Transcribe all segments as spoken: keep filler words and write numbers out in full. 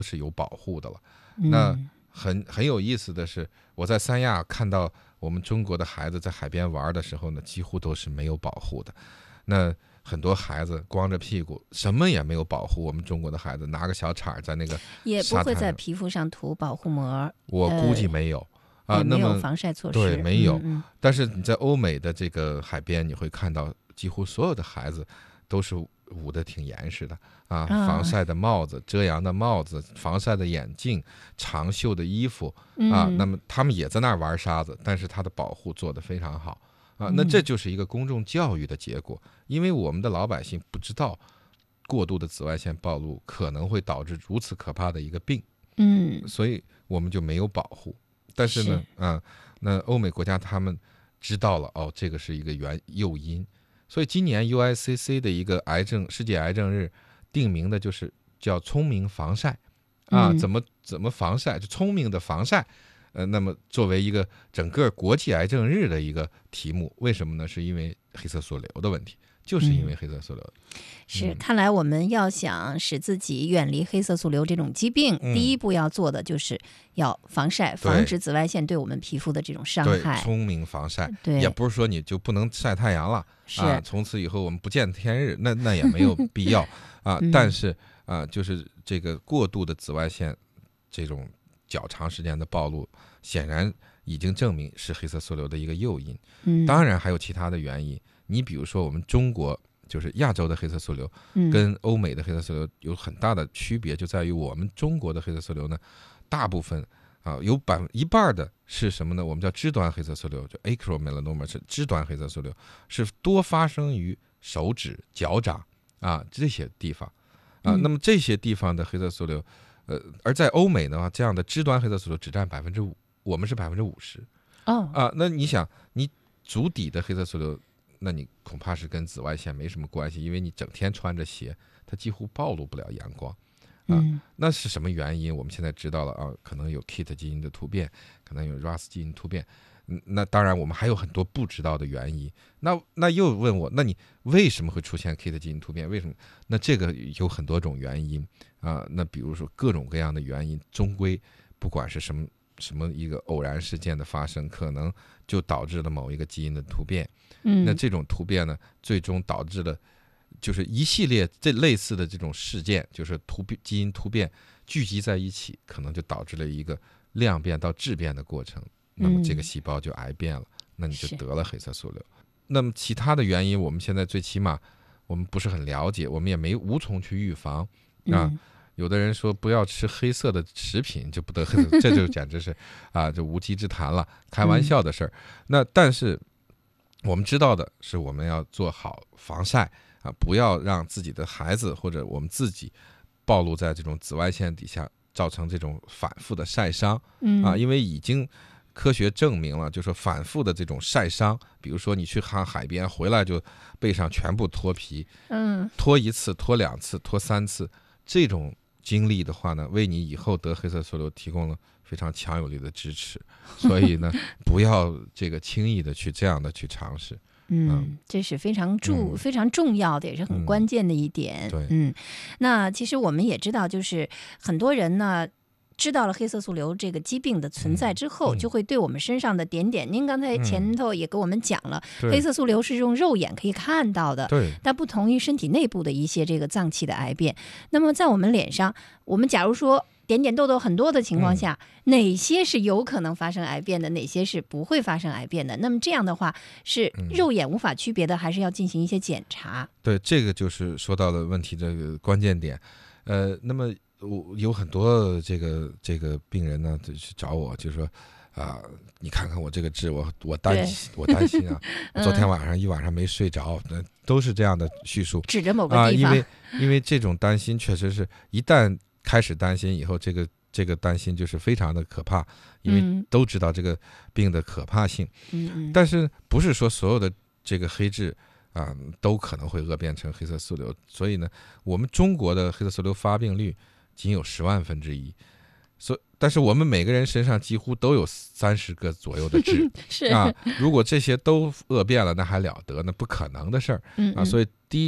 是有保护的了。那很很有意思的是，我在三亚看到我们中国的孩子在海边玩的时候呢，几乎都是没有保护的。那很多孩子光着屁股，什么也没有保护。我们中国的孩子拿个小铲在那个也不会在皮肤上涂保护膜， 我估计没有、呃、啊， 没有防晒措施， 对，没有、 嗯嗯。 但是你在欧美的这个海边，你会看到几乎所有的孩子都是捂得挺严实的啊，防晒的帽子、遮阳的帽子、防晒的眼镜、长袖的衣服啊， 嗯、 那么他们也在那儿玩沙子，但是它的保护做得非常好。啊，那这就是一个公众教育的结果，因为我们的老百姓不知道过度的紫外线暴露可能会导致如此可怕的一个病， 嗯， 所以我们就没有保护。但是呢，是啊，那欧美国家他们知道了，哦，这个是一个原诱因，所以今年 U I C C 的一个癌症世界癌症日定名的就是叫聪明防晒啊，怎么怎么防晒，就聪明的防晒。呃，那么作为一个整个国际癌症日的一个题目，为什么呢？是因为黑色素瘤的问题，就是因为黑色素瘤。 嗯、是，看来我们要想使自己远离黑色素瘤这种疾病，嗯、第一步要做的就是要防晒，防止紫外线对我们皮肤的这种伤害。 对，聪明防晒， 对， 也不是说你就不能晒太阳了， 是啊，从此以后我们不见天日，那那也没有必要啊。嗯、但是啊，就是这个过度的紫外线这种较长时间的暴露，显然已经证明是黑色素瘤的一个诱因。 嗯， 当然还有其他的原因。你比如说，我们中国就是亚洲的黑色素瘤，跟欧美的黑色素瘤有很大的区别，就在于我们中国的黑色素瘤呢，大部分啊有百分一半的是什么呢？我们叫肢端黑色素瘤，就 acromelanoma 是肢端黑色素瘤，是多发生于手指、脚掌啊这些地方啊。那么这些地方的黑色素瘤。呃，而在欧美呢，这样的肢端黑色素瘤只占百分之五，我们是百分之五十。 哦啊，那你想，你足底的黑色素瘤，那你恐怕是跟紫外线没什么关系，因为你整天穿着鞋，它几乎暴露不了阳光。啊， 嗯、 那是什么原因？我们现在知道了啊，可能有 K I T 基因的突变，可能有 R A S 基因突变。那当然，我们还有很多不知道的原因。那那又问我，那你为什么会出现 K I T 基因突变？为什么？那这个有很多种原因啊。那比如说各种各样的原因，终归不管是什么什么一个偶然事件的发生，可能就导致了某一个基因的突变。 嗯， 那这种突变呢，最终导致了就是一系列这类似的这种事件，就是突变基因突变聚集在一起，可能就导致了一个量变到质变的过程。那么这个细胞就癌变了，那你就得了黑色素瘤。那么其他的原因，我们现在最起码我们不是很了解，我们也没无从去预防啊。 嗯、 有的人说不要吃黑色的食品就不得黑色，这就简直是啊，这无稽之谈了，开玩笑的事儿。嗯、那但是我们知道的是，我们要做好防晒啊，不要让自己的孩子或者我们自己暴露在这种紫外线底下，造成这种反复的晒伤啊，因为已经。科学证明了，就说反复的这种晒伤，比如说你去看海边回来就背上全部脱皮， 嗯， 脱一次、脱两次、脱三次，这种经历的话呢，为你以后得黑色素瘤提供了非常强有力的支持。所以呢，不要这个轻易的去这样的去尝试。 嗯，这是非常重、嗯、非常重要的，也是很关键的一点。 嗯、对， 嗯，那其实我们也知道，就是很多人呢。知道了黑色素瘤这个疾病的存在之后， 嗯、 就会对我们身上的点点，您刚才前头也给我们讲了， 嗯、 黑色素瘤是用肉眼可以看到的， 对， 但不同于身体内部的一些这个脏器的癌变。那么在我们脸上，我们假如说点点痘痘很多的情况下，嗯、哪些是有可能发生癌变的，哪些是不会发生癌变的？那么这样的话，是肉眼无法区别的，还是要进行一些检查？ 对，这个就是说到了问题这个关键点。呃，那么。我有很多这个这个病人呢，就去找我，就说啊、呃，你看看我这个痣，我我担心，我担心啊，我昨天晚上一晚上没睡着，那、嗯、都是这样的叙述， 指着某个地方， 啊、因为因为这种担心确实是一旦开始担心以后，这个这个担心就是非常的可怕，因为都知道这个病的可怕性， 嗯， 但是不是说所有的这个黑痣。啊，都可能会恶变成黑色素瘤，所以呢，我们中国的黑色素瘤发病率仅有十万分之一，所但是我们每个人身上几乎都有三十个左右的痣是啊，如果这些都恶变了，那还了得？那不可能的事儿啊！所以第一，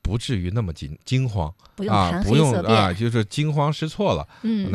不至于那么惊惊慌不用啊， 谈不用黑色变啊，就是惊慌失措了。 嗯。